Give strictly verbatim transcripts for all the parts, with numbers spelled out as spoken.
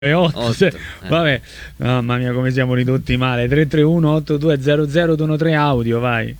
otto, se... eh. Vabbè, mamma mia come siamo ridotti male. Tre tre uno otto due zero zero due uno tre audio, vai.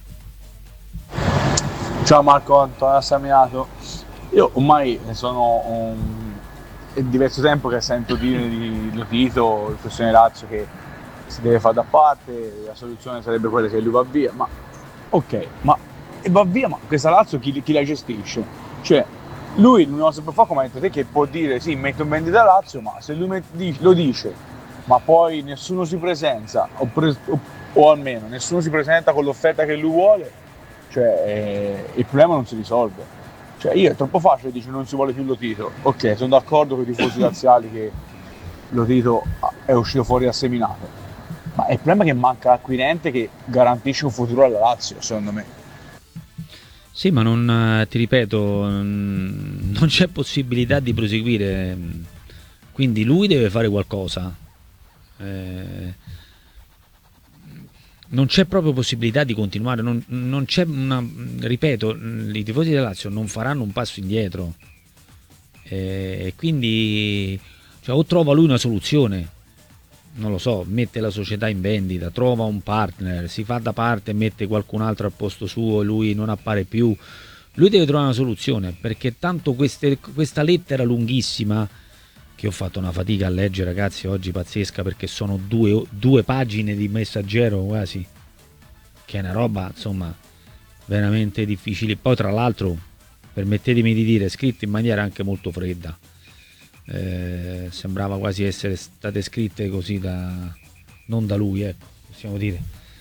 Ciao Marco, Antonio Assaminato. Io ormai sono un... è diverso tempo che sento dire di Lotito, il questione Lazio, che si deve fare da parte, la soluzione sarebbe quella che lui va via, ma ok, ma e va via, ma questa Lazio chi, chi la gestisce? Cioè, lui non si può fare come hai detto te, che può dire sì, metto in vendita Lazio, ma se lui met- lo dice, ma poi nessuno si presenta, o, pre- o, o almeno nessuno si presenta con l'offerta che lui vuole, cioè eh, il problema non si risolve. Cioè io è troppo facile, dice non si vuole più Lotito. Ok, sono d'accordo con i tifosi laziali che Lotito è uscito fuori asseminato, ma il problema è che manca l'acquirente che garantisce un futuro alla Lazio, secondo me. Sì, ma non, ti ripeto, non c'è possibilità di proseguire, quindi lui deve fare qualcosa. Eh, non c'è proprio possibilità di continuare, non, non c'è una, ripeto, i tifosi della Lazio non faranno un passo indietro, e eh, quindi cioè, o trova lui una soluzione, non lo so, mette la società in vendita, trova un partner, si fa da parte, mette qualcun altro al posto suo, lui non appare più. Lui deve trovare una soluzione, perché tanto queste, questa lettera lunghissima, che ho fatto una fatica a leggere, ragazzi, oggi pazzesca, perché sono due, due pagine di messaggero quasi, che è una roba, insomma, veramente difficile. Poi tra l'altro, permettetemi di dire, scritto in maniera anche molto fredda. Eh, sembrava quasi essere state scritte così da non da lui, ecco, possiamo dire,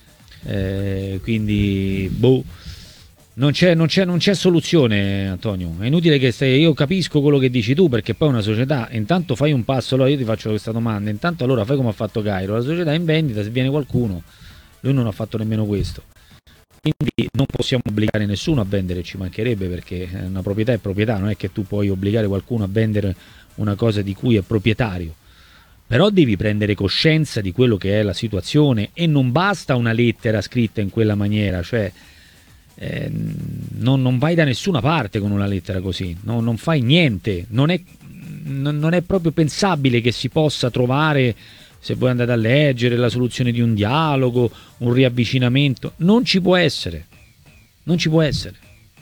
eh, quindi boh, non c'è, non c'è, non c'è soluzione, Antonio. È inutile che stai, io capisco quello che dici tu, perché poi una società, intanto fai un passo, allora io ti faccio questa domanda, intanto allora fai come ha fatto Cairo, la società è in vendita, se viene qualcuno, lui non ha fatto nemmeno questo, quindi non possiamo obbligare nessuno a vendere, ci mancherebbe, perché una proprietà è proprietà, non è che tu puoi obbligare qualcuno a vendere una cosa di cui è proprietario. Però devi prendere coscienza di quello che è la situazione, e non basta una lettera scritta in quella maniera, cioè eh, non, non vai da nessuna parte con una lettera così, no, non fai niente, non è, non, non è proprio pensabile che si possa trovare, se voi andate a leggere, la soluzione di un dialogo, un riavvicinamento, non ci può essere, non ci può essere.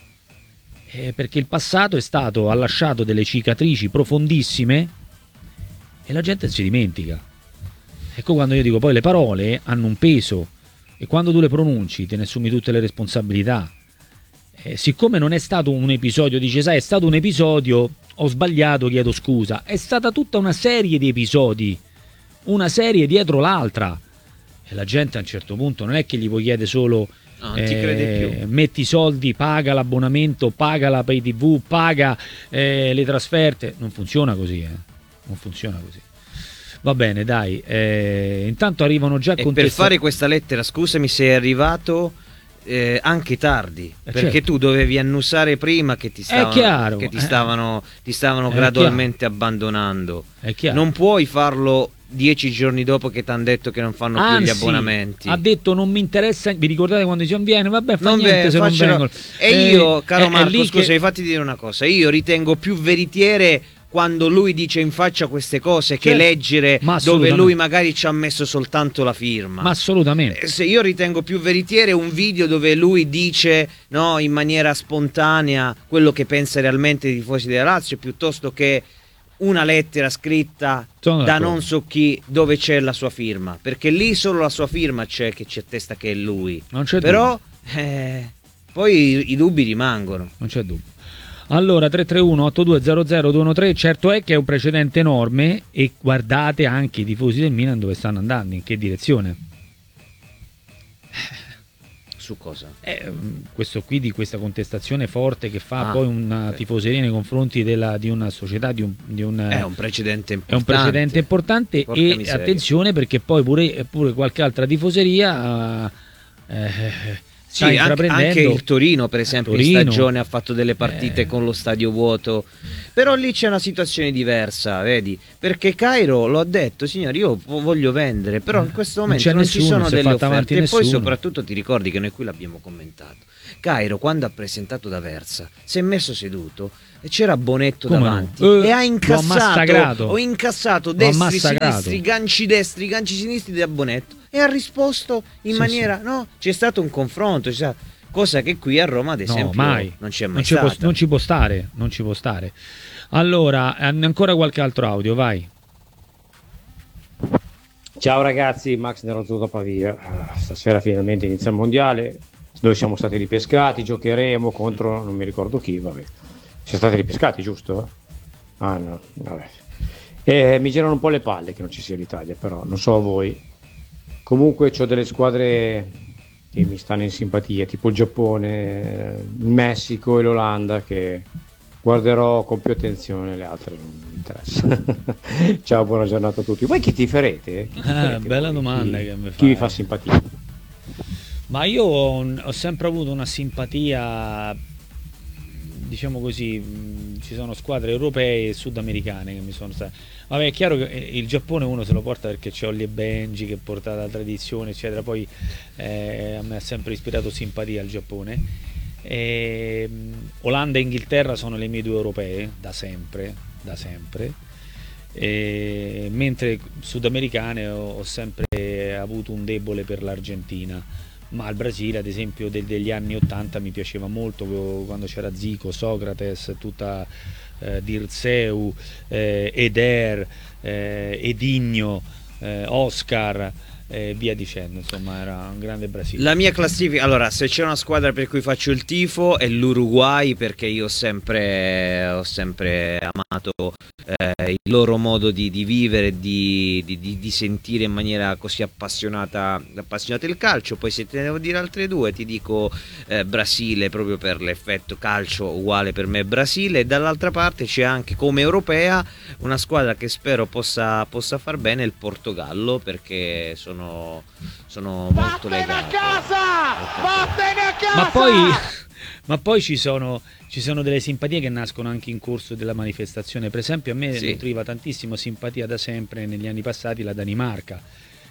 Eh, perché il passato è stato, ha lasciato delle cicatrici profondissime e la gente si dimentica. Ecco, quando io dico poi le parole hanno un peso e quando tu le pronunci te ne assumi tutte le responsabilità. Eh, siccome non è stato un episodio, dice sai è stato un episodio, ho sbagliato, chiedo scusa, è stata tutta una serie di episodi, una serie dietro l'altra, e la gente a un certo punto non è che gli puoi chiedere solo no, non ti crede più. Metti i soldi, paga l'abbonamento, paga la pay tv, paga eh, le trasferte. Non funziona così, eh. Non funziona così. Va bene, dai. Eh, intanto arrivano già e contesta- per fare questa lettera, scusami, sei arrivato eh, anche tardi, eh, perché certo. tu dovevi annusare prima che ti stavano, è chiaro, che ti eh. stavano, ti stavano è gradualmente chiaro. abbandonando. È chiaro. Non puoi farlo dieci giorni dopo che ti hanno detto che non fanno Anzi, più gli abbonamenti. Ha detto non mi interessa, vi ricordate quando si viene, vabbè fa non niente ve, se faccio... non vengono. E io, eh, caro è, Marco, è scusa, che... mi fatti dire una cosa, io ritengo più veritiere quando lui dice in faccia queste cose, certo, che leggere dove lui magari ci ha messo soltanto la firma. Ma assolutamente. Eh, se io ritengo più veritiere un video dove lui dice no, in maniera spontanea quello che pensa realmente dei tifosi della Lazio, piuttosto che una lettera scritta Sono da d'accordo. non so chi dove c'è la sua firma, perché lì solo la sua firma c'è, che ci attesta che è lui. Non c'è però eh, poi i, i dubbi rimangono. Non c'è dubbio. Allora tre tre uno otto due zero zero due uno tre, certo è che è un precedente enorme, e guardate anche i tifosi del Milan dove stanno andando, in che direzione. Su cosa? Eh, questo qui, di questa contestazione forte che fa ah, poi una tifoseria nei confronti della, di una società, di un, di un, è un precedente importante. È un precedente importante. Porca e miseria. Attenzione, perché poi pure, pure qualche altra tifoseria eh, sì, anche, anche il Torino per esempio Torino, in stagione ha fatto delle partite eh, con lo stadio vuoto, però lì c'è una situazione diversa, vedi, perché Cairo lo ha detto, signori, io voglio vendere, però in questo momento non, non nessuno, ci sono delle offerte, e poi soprattutto ti ricordi che noi qui l'abbiamo commentato, Cairo, quando ha presentato D'Aversa, si è messo seduto e c'era Bonetto Come davanti no? Eh, e ha l'ho incassato, massacrato. ho incassato L'ho destri, massacrato. sinistri, ganci destri, ganci sinistri da Bonetto e ha risposto in Sì, maniera, sì. no, c'è stato un confronto, c'è stato- cosa che qui a Roma ad esempio No, mai. non c'è mai non ci può, stata. non ci può stare, non ci può stare. Allora, eh, ancora qualche altro audio, vai. Ciao ragazzi, Max Nerazzurro da Pavia. Ah, Stasera finalmente inizia il mondiale, dove siamo stati ripescati, giocheremo contro non mi ricordo chi, vabbè. Siamo stati ripescati, giusto? Ah no, vabbè. E mi girano un po' le palle che non ci sia l'Italia, però non so voi. Comunque ho delle squadre che mi stanno in simpatia, tipo il Giappone, il Messico e l'Olanda, che guarderò con più attenzione, le altre non mi interessa. Ciao, buona giornata a tutti. Voi chi tiferete? Chi tiferete Eh, bella voi? domanda Chi, che mi chi vi fai. fa simpatia? Ma io ho, un- ho sempre avuto una simpatia, diciamo così, mh, ci sono squadre europee e sudamericane che mi sono state. Vabbè, è chiaro che eh, il Giappone uno se lo porta perché c'è Ollie e Benji che porta la tradizione, eccetera. Poi eh, a me ha sempre ispirato simpatia il Giappone. E, mh, Olanda e Inghilterra sono le mie due europee da sempre, da sempre. E, mentre sudamericane ho, ho sempre avuto un debole per l'Argentina, ma il Brasile ad esempio del- degli anni ottanta mi piaceva molto quando c'era Zico, Socrates, tutta eh, Dirceu, eh, Eder, eh, Edinho, eh, Oscar e via dicendo, insomma era un grande Brasile. La mia classifica, allora, se c'è una squadra per cui faccio il tifo è l'Uruguay, perché io ho sempre, ho sempre amato eh, il loro modo di, di vivere, di, di, di- di sentire in maniera così appassionata, appassionata il calcio. Poi se te ne devo dire altre due ti dico eh, Brasile, proprio per l'effetto calcio uguale per me Brasile, e dall'altra parte c'è anche come europea una squadra che spero possa, possa far bene, il Portogallo, perché sono sono molto legato. Ma poi, ma poi ci sono, ci sono delle simpatie che nascono anche in corso della manifestazione. Per esempio, a me Sì. nutriva tantissimo simpatia da sempre negli anni passati la Danimarca.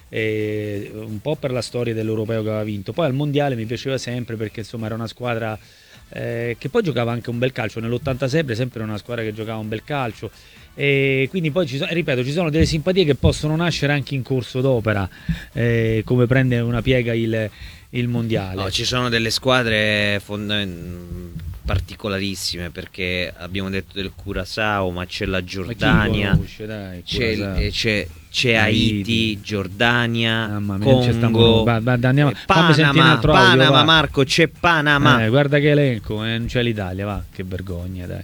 E un po' per la storia dell'europeo che aveva vinto. Poi al mondiale mi piaceva sempre perché insomma era una squadra eh, che poi giocava anche un bel calcio. Nell'ottantasei, per esempio, era una squadra che giocava un bel calcio. E quindi poi ci sono, ripeto, ci sono delle simpatie che possono nascere anche in corso d'opera, eh, come prende una piega il, il mondiale. No, ci sono delle squadre fonda- particolarissime, perché abbiamo detto del Curaçao, ma c'è la Ma chi Giordania, conosce, dai, c'è, il- Curaçao. eh, c'è, c'è Haiti. Haiti, Giordania, Mamma mia, non ci stiamo- Congo, va- va- andiamo- eh, fammi sentire un Panama, altro audio, Panama, va. Marco, c'è Panama. Eh, guarda che elenco, eh, non c'è l'Italia, va, che vergogna, dai.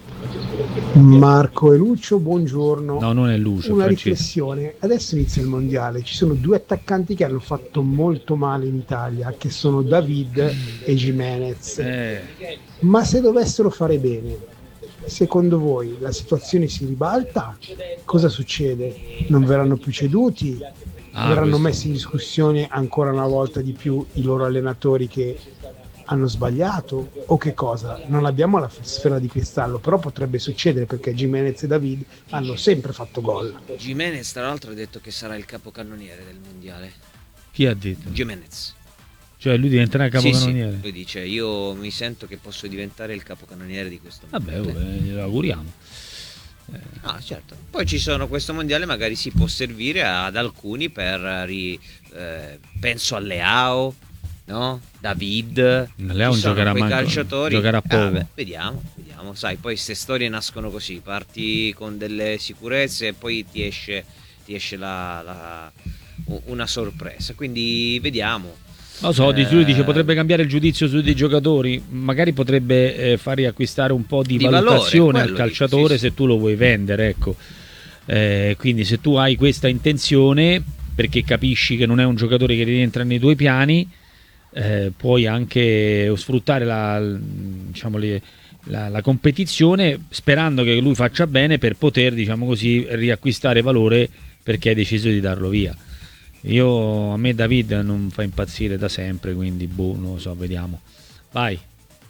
Marco e Lucio, buongiorno. No, non è Lucio, Una Francesco. riflessione, adesso inizia il mondiale, ci sono due attaccanti che hanno fatto molto male in Italia, che sono David e Jimenez, Eh, ma se dovessero fare bene, secondo voi la situazione si ribalta? Cosa succede? Non verranno più ceduti? Ah, verranno questo- messi in discussione ancora una volta di più i loro allenatori che hanno sbagliato o che cosa? Non abbiamo la sfera di cristallo, però potrebbe succedere perché Jimenez e David hanno sempre fatto gol. Jimenez tra l'altro ha detto che sarà il capocannoniere del mondiale. chi ha detto? Jimenez. Cioè lui diventerà il Sì, sì, capocannoniere? lui dice io mi sento che posso diventare il capocannoniere di questo Vabbè, mondiale. oh, eh, glielo auguriamo. Ah, certo. Poi ci sono, questo mondiale magari si può servire ad alcuni per ri- eh, penso a Leao, no? David. Leao Ci sono giocherà quei manco- calciatori. giocherà poco. Ah, beh, vediamo, vediamo. Sai, poi queste storie nascono così, parti con delle sicurezze e poi ti esce, ti esce la, la- una sorpresa. Quindi vediamo. Non so, dice- lui dice Eh, potrebbe cambiare il giudizio su dei giocatori, magari potrebbe eh, far riacquistare un po' di, Di valutazione valore, al quello calciatore dico, sì, se tu lo vuoi vendere, ecco. Eh, quindi se tu hai questa intenzione perché capisci che non è un giocatore che rientra nei tuoi piani, eh, puoi anche sfruttare la, diciamo, le- la, la competizione sperando che lui faccia bene per poter, diciamo così, riacquistare valore perché hai deciso di darlo via. Io, a me David non fa impazzire da sempre, quindi boh, non lo so, vediamo. Vai.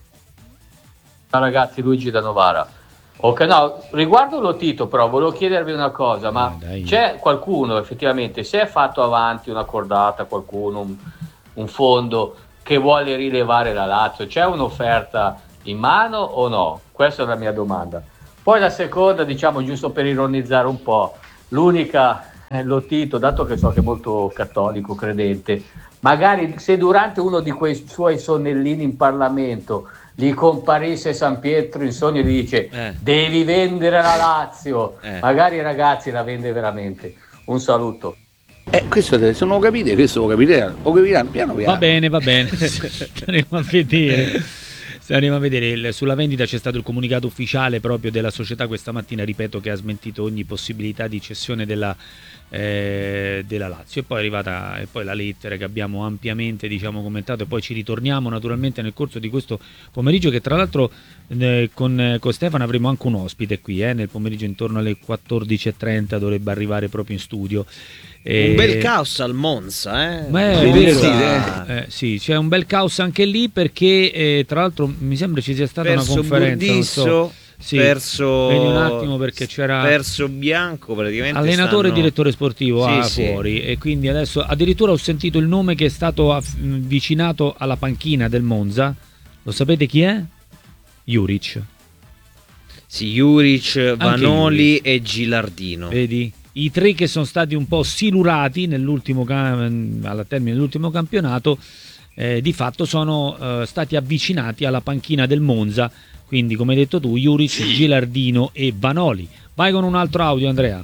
Ciao ragazzi, Luigi da Novara. Ok, no, riguardo lo Tito però volevo chiedervi una cosa, ma Eh, dai. c'è qualcuno effettivamente, se è fatto avanti una cordata, qualcuno, un, un fondo che vuole rilevare la Lazio? C'è un'offerta in mano o no? Questa è la mia domanda. Poi la seconda, diciamo, giusto per ironizzare un po', l'unica, eh, Lotito, dato che so che è molto cattolico, credente, magari se durante uno di quei suoi sonnellini in Parlamento gli comparisse San Pietro in sogno e gli dice Eh. devi vendere la Lazio, Eh. magari i ragazzi la vende veramente. Un saluto. Eh, questo se non lo capite, questo lo capiranno, lo capiranno piano piano. Va bene, va bene. Staremo a vedere. Staremo a vedere. Il- Sulla vendita c'è stato il comunicato ufficiale proprio della società questa mattina, ripeto, che ha smentito ogni possibilità di cessione della, eh, della Lazio. E poi è arrivata e poi la lettera che abbiamo ampiamente, diciamo, commentato, e poi ci ritorniamo naturalmente nel corso di questo pomeriggio, che tra l'altro eh, con, con Stefano avremo anche un ospite qui, eh, nel pomeriggio intorno alle quattordici e trenta dovrebbe arrivare proprio in studio. Un bel E- caos al Monza, eh? Ma è Monza- vero, Monza. eh, sì, c'è un bel caos anche lì perché eh, tra l'altro mi sembra ci sia stata perso una conferenza, non so. Burdisso, Sì, perso vedi un attimo perché c'era perso Bianco praticamente allenatore e stanno- direttore sportivo Sì, ah, sì. fuori, e quindi adesso addirittura ho sentito il nome che è stato aff- avvicinato alla panchina del Monza. Lo sapete chi è? Juric. Sì, Juric, Vanoli Juric. e Gilardino. Vedi? I tre che sono stati un po' silurati nell'ultimo cam- alla termine dell'ultimo campionato, eh, di fatto sono eh, stati avvicinati alla panchina del Monza, quindi come hai detto tu, Juric, Gilardino e Vanoli. Vai con un altro audio, Andrea.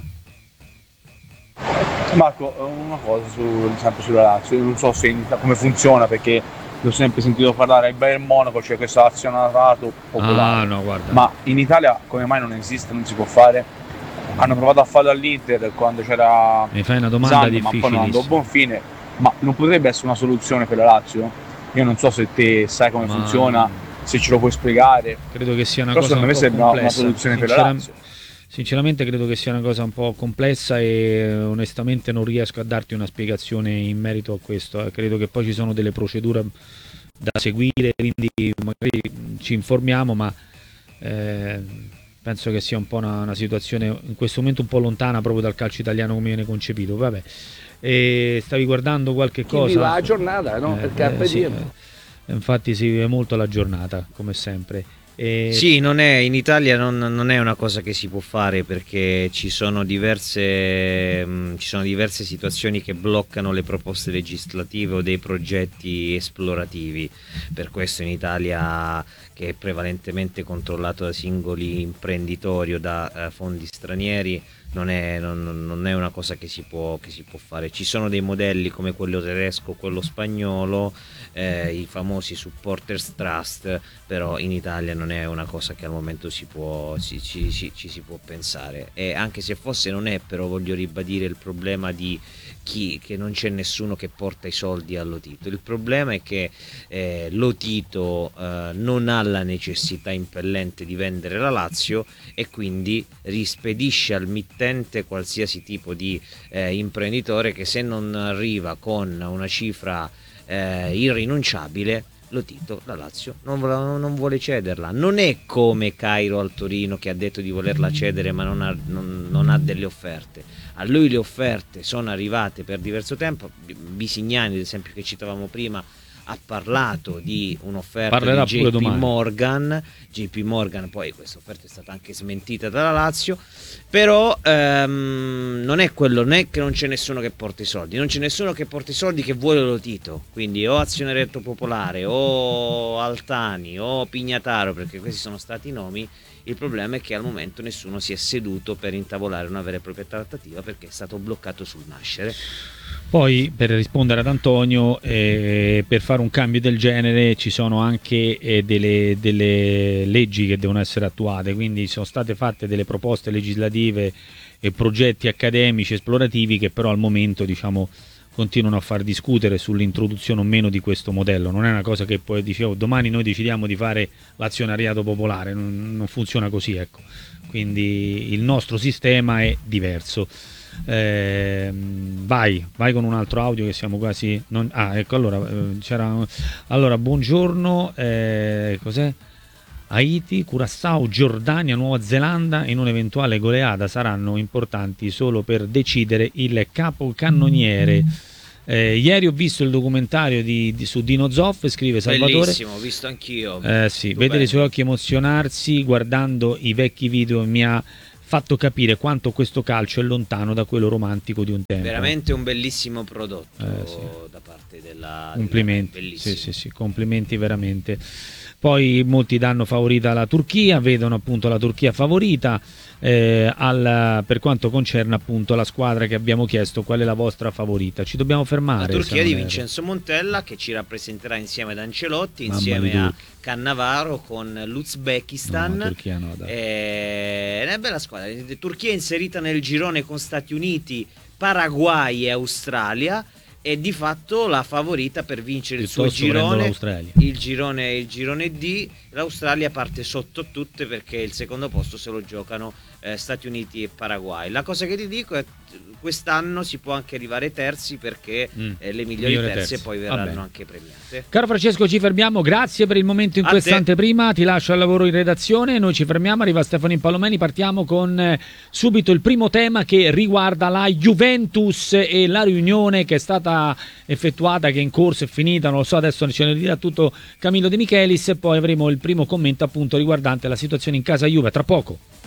Marco, una cosa su, sempre sulla Lazio, io non so se in- come funziona, perché l'ho sempre sentito parlare al Bayern Monaco, c'è questo azionariato popolare, Ah, no, guarda. ma in Italia come mai non esiste, non si può fare? Hanno provato a farlo all'Inter quando c'era Mi fai una domanda Zan, ma poi non andò a difficilissima. buon fine, ma non potrebbe essere una soluzione per la Lazio? Io non so se te sai come Ma- funziona, se ce lo puoi spiegare, Credo che sia una però cosa secondo un me po' sembra una complessa. soluzione per la Sinceram- Lazio. Sinceramente credo che sia una cosa un po' complessa e eh, onestamente non riesco a darti una spiegazione in merito a questo. eh. Credo che poi ci sono delle procedure da seguire, quindi magari ci informiamo, ma eh, penso che sia un po' una, una situazione in questo momento un po' lontana proprio dal calcio italiano come viene concepito. Vabbè. E stavi guardando qualche Chi cosa? viva la giornata, no? Eh, Per carpe eh, sì, diem. eh, infatti si vive molto la giornata, come sempre. E Sì, non è, in Italia non, non è una cosa che si può fare perché ci sono diverse, mh, ci sono diverse situazioni che bloccano le proposte legislative o dei progetti esplorativi. Per questo in Italia, che è prevalentemente controllato da singoli imprenditori o da eh, fondi stranieri, non è, non- non è una cosa che si può, che si può fare. Ci sono dei modelli come quello tedesco, quello spagnolo, eh, i famosi supporters trust, però in Italia non è una cosa che al momento si può, ci, ci- ci- ci si può pensare. E anche se fosse non è, però voglio ribadire il problema di chi, che non c'è nessuno che porta i soldi a Lotito. Il problema è che eh, Lotito eh, non ha la necessità impellente di vendere la Lazio e quindi rispedisce al mittente qualsiasi tipo di eh, imprenditore che, se non arriva con una cifra eh, irrinunciabile, Lotito la Lazio non vuole, non vuole cederla. Non è come Cairo al Torino, che ha detto di volerla cedere ma non ha, non- non ha delle offerte. A lui le offerte sono arrivate per diverso tempo. Bisignani, ad esempio, che citavamo prima, ha parlato di un'offerta Parlerà di pure J P domani. Morgan. J P Morgan, poi questa offerta è stata anche smentita dalla Lazio, però ehm, non è quello, non è che non c'è nessuno che porta i soldi, non c'è nessuno che porta i soldi che vuole Lotito, quindi o Azionariato Popolare o Altani o Pignataro, perché questi sono stati i nomi. Il problema è che al momento nessuno si è seduto per intavolare una vera e propria trattativa perché è stato bloccato sul nascere. Poi, per rispondere ad Antonio, eh, per fare un cambio del genere ci sono anche eh, delle, delle leggi che devono essere attuate, quindi sono state fatte delle proposte legislative e progetti accademici esplorativi che però al momento, diciamo, continuano a far discutere sull'introduzione o meno di questo modello. Non è una cosa che poi dicevo domani noi decidiamo di fare l'azionariato popolare, non, non funziona così, ecco. Quindi il nostro sistema è diverso. Eh, vai, vai con un altro audio che siamo quasi non... ah ecco, allora eh, c'era allora buongiorno, eh, cos'è? Haiti, Curaçao, Giordania, Nuova Zelanda in un'eventuale goleada saranno importanti solo per decidere il capocannoniere. Eh, ieri ho visto il documentario di, di, su Dino Zoff, scrive Salvatore. Bellissimo, ho visto anch'io. Eh, sì, vedere i suoi occhi emozionarsi guardando i vecchi video mi ha fatto capire quanto questo calcio è lontano da quello romantico di un tempo. Veramente un bellissimo prodotto eh, sì. da parte della... Complimenti, della... sì, sì, sì, complimenti veramente. Poi molti danno favorita alla Turchia, vedono appunto la Turchia favorita. Eh, al, per quanto concerne appunto la squadra che abbiamo chiesto, qual è la vostra favorita? Ci dobbiamo fermare. La Turchia di erro. Vincenzo Montella, che ci rappresenterà insieme ad Ancelotti, Mamma insieme a Cannavaro, con l'Uzbekistan. No, Turchia no, dai. Eh, è una bella squadra. Turchia inserita nel girone con Stati Uniti, Paraguay e Australia. E di fatto la favorita per vincere il suo girone, il girone, il girone D. L'Australia parte sotto tutte perché il secondo posto se lo giocano eh, Stati Uniti e Paraguay. La cosa che ti dico è che quest'anno si può anche arrivare terzi perché mm. eh, le migliori terze terzi. poi verranno anche premiate. Caro Francesco, ci fermiamo, grazie per il momento in quest'anteprima, ti lascio al lavoro in redazione, noi ci fermiamo, arriva Stefano Palomeni, partiamo con eh, subito il primo tema che riguarda la Juventus e la riunione che è stata effettuata, che è in corso, è finita, non lo so, adesso ce ne dirà tutto Camillo De Michelis e poi avremo il primo commento appunto riguardante la situazione in casa Juve, tra poco.